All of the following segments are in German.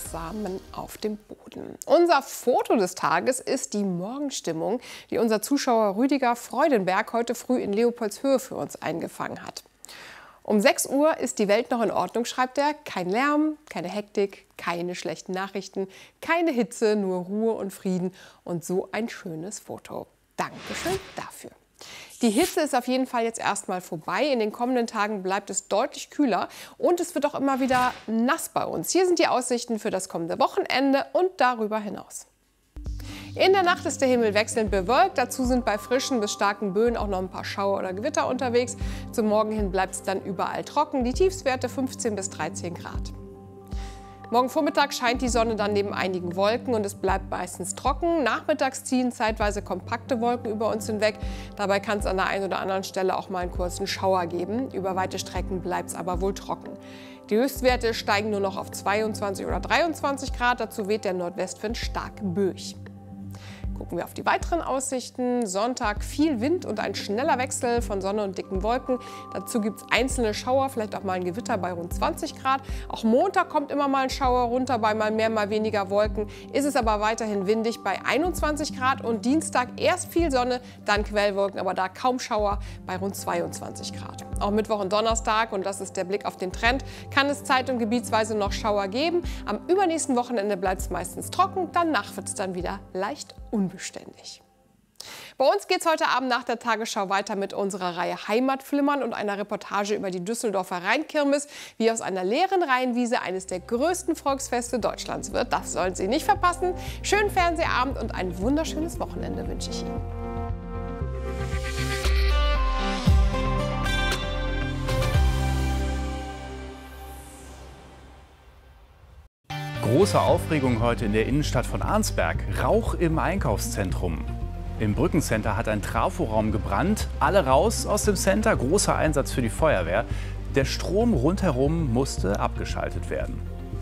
Samen auf dem Boden. Unser Foto des Tages ist die Morgenstimmung, die unser Zuschauer Rüdiger Freudenberg heute früh in Leopoldshöhe für uns eingefangen hat. Um 6 Uhr ist die Welt noch in Ordnung, schreibt er. Kein Lärm, keine Hektik, keine schlechten Nachrichten, keine Hitze, nur Ruhe und Frieden und so ein schönes Foto. Dankeschön dafür. Die Hitze ist auf jeden Fall jetzt erstmal vorbei. In den kommenden Tagen bleibt es deutlich kühler und es wird auch immer wieder nass bei uns. Hier sind die Aussichten für das kommende Wochenende und darüber hinaus. In der Nacht ist der Himmel wechselnd bewölkt. Dazu sind bei frischen bis starken Böen auch noch ein paar Schauer oder Gewitter unterwegs. Zum Morgen hin bleibt es dann überall trocken. Die Tiefstwerte 15 bis 13 Grad. Morgen Vormittag scheint die Sonne dann neben einigen Wolken und es bleibt meistens trocken. Nachmittags ziehen zeitweise kompakte Wolken über uns hinweg. Dabei kann es an der einen oder anderen Stelle auch mal einen kurzen Schauer geben. Über weite Strecken bleibt es aber wohl trocken. Die Höchstwerte steigen nur noch auf 22 oder 23 Grad. Dazu weht der Nordwestwind stark böig. Gucken wir auf die weiteren Aussichten. Sonntag viel Wind und ein schneller Wechsel von Sonne und dicken Wolken. Dazu gibt es einzelne Schauer, vielleicht auch mal ein Gewitter bei rund 20 Grad. Auch Montag kommt immer mal ein Schauer runter, bei mal mehr, mal weniger Wolken. Ist es aber weiterhin windig bei 21 Grad. Und Dienstag erst viel Sonne, dann Quellwolken, aber da kaum Schauer bei rund 22 Grad. Auch Mittwoch und Donnerstag, und das ist der Blick auf den Trend, kann es zeit- und gebietsweise noch Schauer geben. Am übernächsten Wochenende bleibt es meistens trocken, danach wird es dann wieder leicht unbeständig. Bei uns geht es heute Abend nach der Tagesschau weiter mit unserer Reihe Heimatflimmern und einer Reportage über die Düsseldorfer Rheinkirmes, wie aus einer leeren Rheinwiese eines der größten Volksfeste Deutschlands wird. Das sollen Sie nicht verpassen. Schönen Fernsehabend und ein wunderschönes Wochenende wünsche ich Ihnen. Große Aufregung heute in der Innenstadt von Arnsberg. Rauch im Einkaufszentrum. Im Brückencenter hat ein Traforaum gebrannt. Alle raus aus dem Center. Großer Einsatz für die Feuerwehr. Der Strom rundherum musste abgeschaltet werden.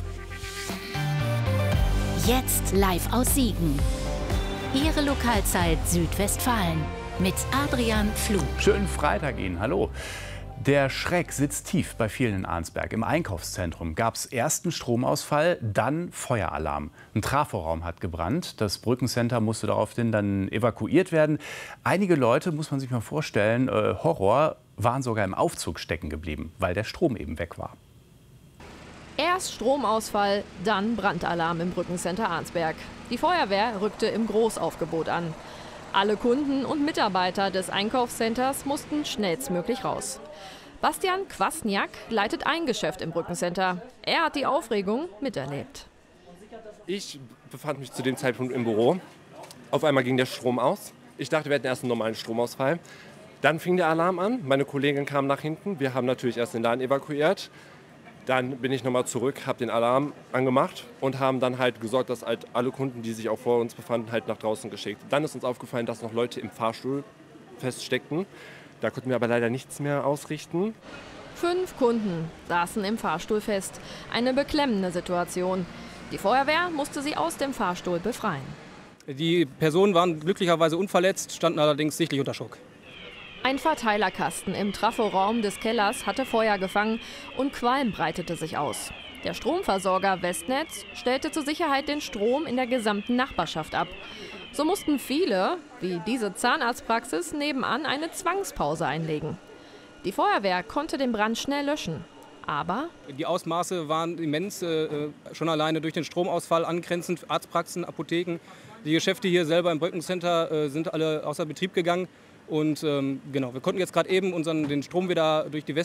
Jetzt live aus Siegen. Ihre Lokalzeit Südwestfalen mit Adrian Flug. Schönen Freitag Ihnen. Hallo. Der Schreck sitzt tief bei vielen in Arnsberg. Im Einkaufszentrum gab es ersten Stromausfall, dann Feueralarm. Ein Traforaum hat gebrannt. Das Brückencenter musste daraufhin dann evakuiert werden. Einige Leute, muss man sich mal vorstellen, Horror, waren sogar im Aufzug stecken geblieben, weil der Strom eben weg war. Erst Stromausfall, dann Brandalarm im Brückencenter Arnsberg. Die Feuerwehr rückte im Großaufgebot an. Alle Kunden und Mitarbeiter des Einkaufscenters mussten schnellstmöglich raus. Bastian Kwasniak leitet ein Geschäft im Brückencenter. Er hat die Aufregung miterlebt. Ich befand mich zu dem Zeitpunkt im Büro. Auf einmal ging der Strom aus. Ich dachte, wir hätten erst einen normalen Stromausfall. Dann fing der Alarm an. Meine Kollegin kam nach hinten. Wir haben natürlich erst den Laden evakuiert. Dann bin ich nochmal zurück, habe den Alarm angemacht und haben dann halt gesorgt, dass halt alle Kunden, die sich auch vor uns befanden, halt nach draußen geschickt. Dann ist uns aufgefallen, dass noch Leute im Fahrstuhl feststeckten. Da konnten wir aber leider nichts mehr ausrichten. 5 Kunden saßen im Fahrstuhl fest. Eine beklemmende Situation. Die Feuerwehr musste sie aus dem Fahrstuhl befreien. Die Personen waren glücklicherweise unverletzt, standen allerdings sichtlich unter Schock. Ein Verteilerkasten im Traforaum des Kellers hatte Feuer gefangen und Qualm breitete sich aus. Der Stromversorger Westnetz stellte zur Sicherheit den Strom in der gesamten Nachbarschaft ab. So mussten viele, wie diese Zahnarztpraxis, nebenan eine Zwangspause einlegen. Die Feuerwehr konnte den Brand schnell löschen. Aber die Ausmaße waren immens, schon alleine durch den Stromausfall angrenzend, Arztpraxen, Apotheken. Die Geschäfte hier selber im Brückencenter sind alle außer Betrieb gegangen. Und genau, wir konnten jetzt gerade eben den Strom wieder durch die